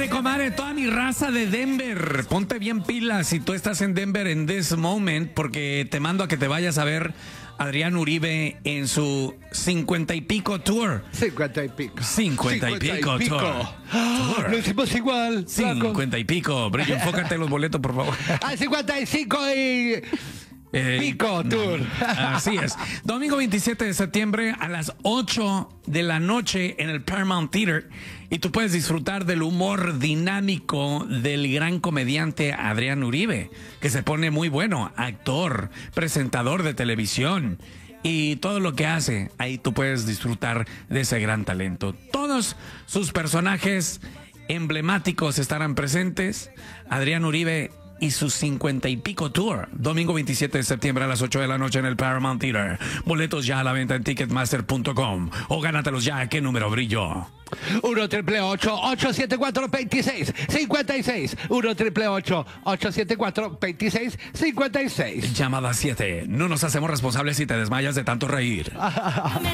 comadre, toda mi raza de Denver. Ponte bien pilas si tú estás en Denver en this moment, porque te mando a que te vayas a ver Adrián Uribe en su 50 y pico tour. 50 y pico. 50 y pico tour. Lo hicimos igual. 50 y pico. Brillo, enfócate en los boletos, por favor. 55 y... Pico Tour. Así es. Domingo 27 de septiembre a las 8 de la noche en el Paramount Theater. Y tú puedes disfrutar del humor dinámico del gran comediante Adrián Uribe, que se pone muy bueno. Actor, presentador de televisión y todo lo que hace. Ahí tú puedes disfrutar de ese gran talento. Todos sus personajes emblemáticos estarán presentes. Adrián Uribe y sus 50 y pico tour. Domingo 27 de septiembre a las 8 de la noche en el Paramount Theater. Boletos ya a la venta en Ticketmaster.com o gánatelos ya. ¿Qué número, Brillo? 1-888-874-2656. 1-888-874-2656. Llamada 7. No nos hacemos responsables si te desmayas de tanto reír.